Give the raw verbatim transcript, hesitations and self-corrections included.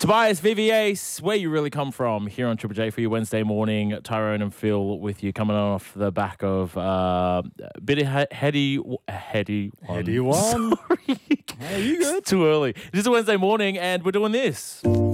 Tobias, V V Ace, where you really come from here on Triple J for your Wednesday morning. Tyrone and Phil with you, coming on off the back of uh, a bit of he- heady, heady one. Heady one. Sorry. Hey, you good? It's too early. It is a Wednesday morning and we're doing this.